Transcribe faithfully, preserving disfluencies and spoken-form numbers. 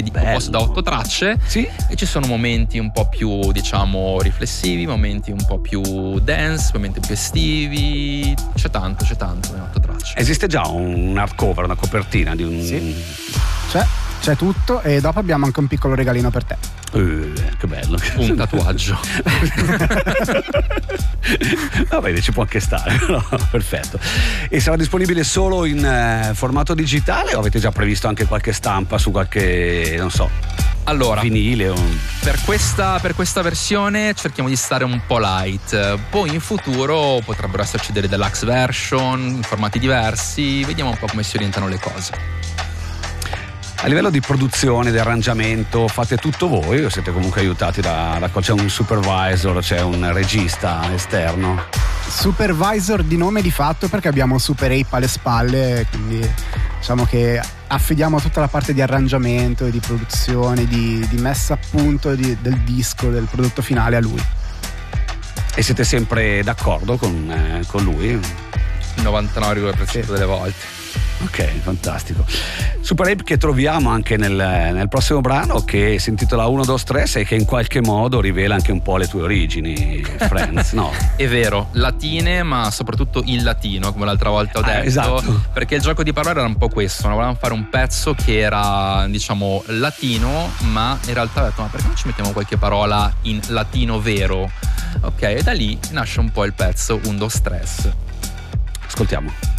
di, composto da otto tracce, sì? E ci sono momenti un po' più, diciamo, riflessivi, momenti un po' più dance, momenti più estivi. C'è tanto, c'è tanto in otto tracce. Esiste già un hardcover, una copertina di un... Sì, c'è, c'è tutto, e dopo abbiamo anche un piccolo regalino per te. Uh, che bello. Un tatuaggio. Va bene, ci può anche stare. No, perfetto. E sarà disponibile solo in eh, formato digitale o avete già previsto anche qualche stampa su qualche, non so, allora, vinile o... per questa, per questa versione cerchiamo di stare un po' light. Poi in futuro potrebbero esserci delle deluxe version in formati diversi, vediamo un po' come si orientano le cose. A livello di produzione, di arrangiamento, fate tutto voi o siete comunque aiutati da, da c'è un supervisor, c'è un regista esterno? Supervisor di nome di fatto, perché abbiamo Super Ape alle spalle, quindi diciamo che affidiamo tutta la parte di arrangiamento e di produzione, di, di messa a punto di, del disco, del prodotto finale a lui. E siete sempre d'accordo con, eh, con lui? Il novantanove virgola nove per cento delle volte. Ok, fantastico. Super Ape che troviamo anche nel, nel prossimo brano, che si intitola uno due tre e che in qualche modo rivela anche un po' le tue origini, Friends, no? È vero, latine, ma soprattutto in latino, come l'altra volta ho detto. Ah, esatto. Perché il gioco di parole era un po' questo, no? Volevamo fare un pezzo che era, diciamo, latino, ma in realtà ho detto, ma perché non ci mettiamo qualche parola in latino vero? Ok, e da lì nasce un po' il pezzo uno due tre. Ascoltiamo.